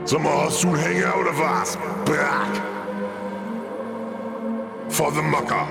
Sag mal, hast du einen Hänger oder was? Brack. For the Mucker.